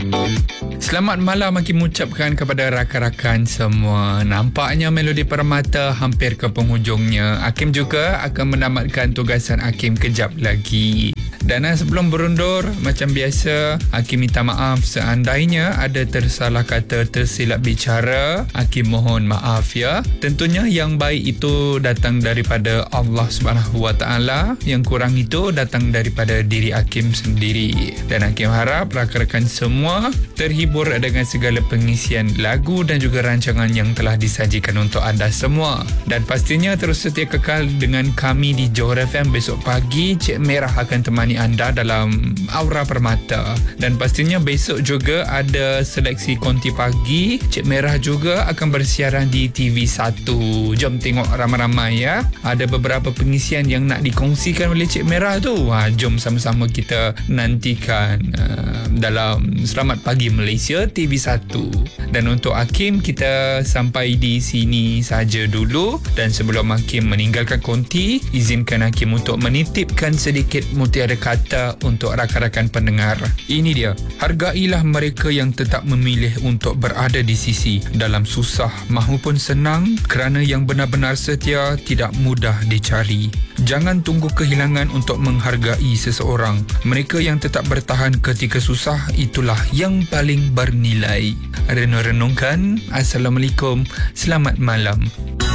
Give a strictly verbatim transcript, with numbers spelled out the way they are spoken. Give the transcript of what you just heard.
Selamat malam Hakim ucapkan kepada rakan-rakan semua. Nampaknya Melodi Permata hampir ke penghujungnya. Hakim juga akan menamatkan tugasan Hakim kejap lagi. Dan sebelum berundur, macam biasa, Hakim minta maaf seandainya ada tersalah kata, tersilap bicara. Hakim mohon maaf ya. Tentunya yang baik itu datang daripada Allah Subhanahu Wa Taala, yang kurang itu datang daripada diri Hakim sendiri. Dan Hakim harap rakan-rakan semua terhibur dengan segala pengisian lagu dan juga rancangan yang telah disajikan untuk anda semua. Dan pastinya terus setia kekal dengan kami di Johor F M. Besok pagi Cik Merah akan temani anda dalam Aura Permata. Dan pastinya besok juga ada seleksi Konti Pagi. Cik Merah juga akan bersiaran di T V satu. Jom tengok ramai-ramai ya. Ada beberapa pengisian yang nak dikongsikan oleh Cik Merah tu. Ha, jom sama-sama kita nantikan uh, dalam Selamat Pagi Malaysia T V satu. Dan untuk Hakim, kita sampai di sini saja dulu. Dan sebelum Hakim meninggalkan konti, izinkan Hakim untuk menitipkan sedikit mutiara kata untuk rakan-rakan pendengar. Ini dia. Hargailah mereka yang tetap memilih untuk berada di sisi dalam susah maupun senang, kerana yang benar-benar setia tidak mudah dicari. Jangan tunggu kehilangan untuk menghargai seseorang. Mereka yang tetap bertahan ketika susah, itulah yang paling bernilai. Renung-renungkan. Assalamualaikum. Selamat malam.